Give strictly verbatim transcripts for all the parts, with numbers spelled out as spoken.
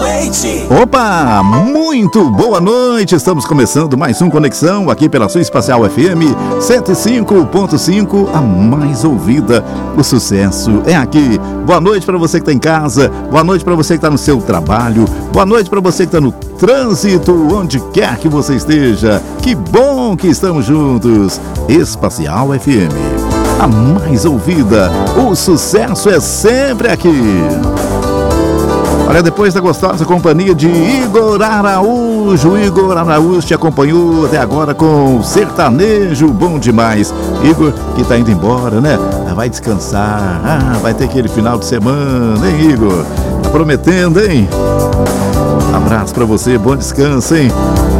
Leite. Opa, muito boa noite. Estamos começando mais um Conexão aqui pela sua Espacial F M cento e cinco ponto cinco, a mais ouvida. O sucesso é aqui. Boa noite para você que está em casa. Boa noite para você que está no seu trabalho. Boa noite para você que está no trânsito, onde quer que você esteja. Que bom que estamos juntos. Espacial F M, a mais ouvida. O sucesso é sempre aqui. Olha, depois da gostosa companhia de Igor Araújo, Igor Araújo te acompanhou até agora com sertanejo bom demais. Igor que tá indo embora, né? Vai descansar, ah, vai ter aquele final de semana, hein, Igor? Tá prometendo, hein? Abraço pra você, bom descanso, hein?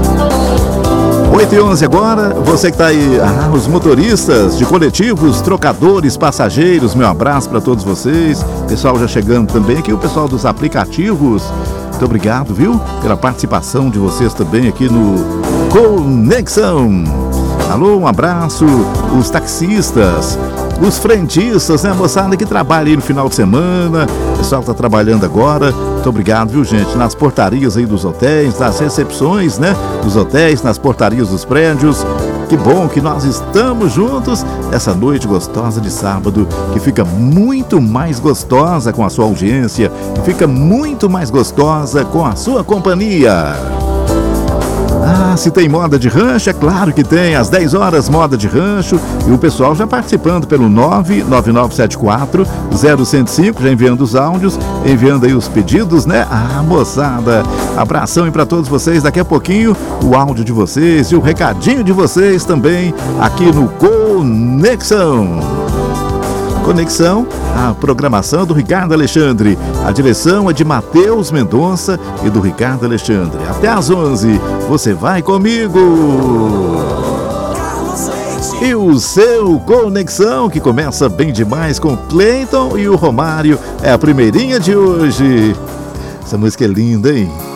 oito e onze agora, você que tá aí, ah, os motoristas de coletivos, trocadores, passageiros, meu abraço para todos vocês. Pessoal já chegando também aqui, o pessoal dos aplicativos, muito obrigado, viu? Pela participação de vocês também aqui no Conexão. Alô, um abraço, os taxistas, os frentistas, né, moçada que trabalha aí no final de semana, o pessoal que tá trabalhando agora, muito obrigado, viu, gente? Nas portarias aí dos hotéis, nas recepções, né, dos hotéis, nas portarias dos prédios. Que bom que nós estamos juntos essa noite gostosa de sábado, que fica muito mais gostosa com a sua audiência, que fica muito mais gostosa com a sua companhia. Ah, se tem moda de rancho, é claro que tem. Às dez horas, moda de rancho. E o pessoal já participando pelo nove nove nove sete quatro zero zero cinco, já enviando os áudios, enviando aí os pedidos, né? Ah, moçada, abração aí pra todos vocês. Daqui a pouquinho, o áudio de vocês e o recadinho de vocês também aqui no Conexão. Conexão, a programação do Ricardo Alexandre. A direção é de Matheus Mendonça e do Ricardo Alexandre. Até às onze, você vai comigo. E o seu Conexão, que começa bem demais com Cleiton e o Romário, é a primeirinha de hoje. Essa música é linda, hein?